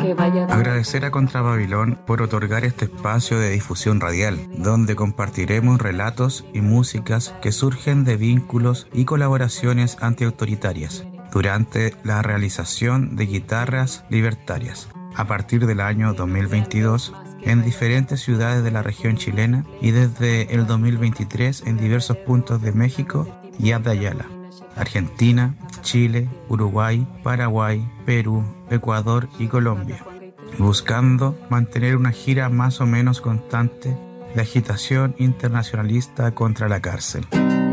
Agradecer a Contrababilón por otorgar este espacio de difusión radial, donde compartiremos relatos y músicas que surgen de vínculos y colaboraciones antiautoritarias durante la realización de guitarras libertarias a partir del año 2022 en diferentes ciudades de la región chilena y desde el 2023 en diversos puntos de México y Ayala, Argentina, Chile, Uruguay, Paraguay, Perú, Ecuador y Colombia, buscando mantener una gira más o menos constante de agitación internacionalista contra la cárcel.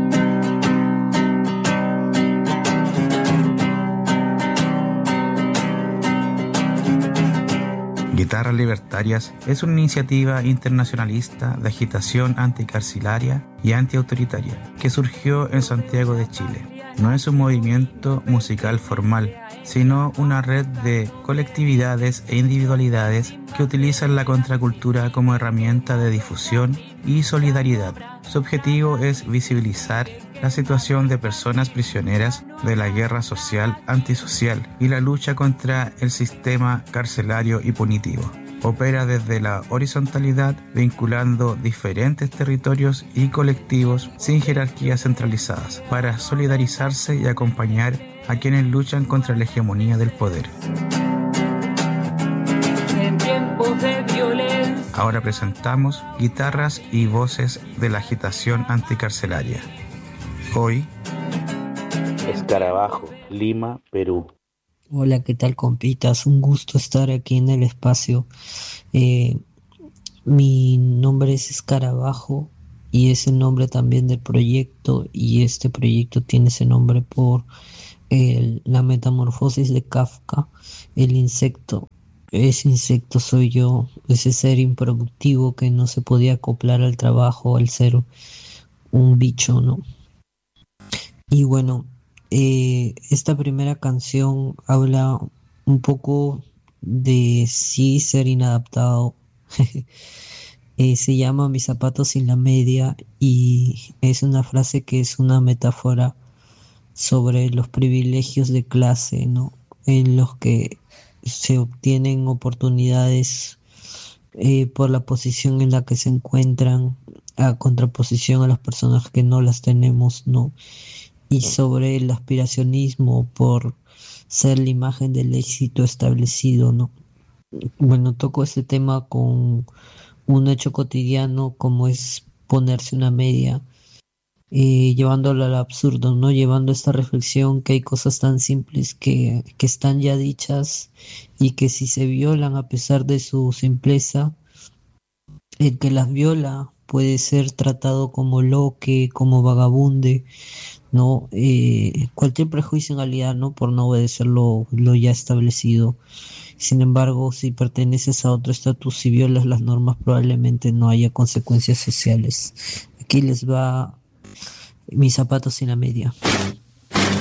Guitarras Libertarias es una iniciativa internacionalista de agitación anticarcelaria y antiautoritaria que surgió en Santiago de Chile. No es un movimiento musical formal, sino una red de colectividades e individualidades que utilizan la contracultura como herramienta de difusión y solidaridad. Su objetivo es visibilizar la situación de personas prisioneras de la guerra social antisocial y la lucha contra el sistema carcelario y punitivo. Opera desde la horizontalidad, vinculando diferentes territorios y colectivos sin jerarquías centralizadas, para solidarizarse y acompañar a quienes luchan contra la hegemonía del poder. En tiempos de violencia. Ahora presentamos guitarras y voces de la agitación anticarcelaria. Hoy, Escarabajo, Lima, Perú. Hola, ¿qué tal, compitas? Un gusto estar aquí en el espacio. Mi nombre es Escarabajo y es el nombre también del proyecto, y este proyecto tiene ese nombre por la metamorfosis de Kafka, el insecto. Ese insecto soy yo, ese ser improductivo que no se podía acoplar al trabajo al ser un bicho, ¿no? Y bueno, esta primera canción habla un poco de sí ser inadaptado. Se llama Mis zapatos sin la media, y es una frase que es una metáfora sobre los privilegios de clase, ¿no? En los que se obtienen oportunidades por la posición en la que se encuentran, a contraposición a las personas que no las tenemos, ¿no? Y sobre el aspiracionismo por ser la imagen del éxito establecido, ¿no? Bueno, toco este tema con un hecho cotidiano como es ponerse una media, llevándolo al absurdo, ¿no? Llevando esta reflexión que hay cosas tan simples que están ya dichas y que si se violan a pesar de su simpleza, el que las viola puede ser tratado como loque, como vagabunde, ¿no? Cualquier prejuicio en realidad, ¿no? Por no obedecer lo ya establecido. Sin embargo, si perteneces a otro estatus y violas las normas, probablemente no haya consecuencias sociales. Aquí les va Mis zapatos sin la media.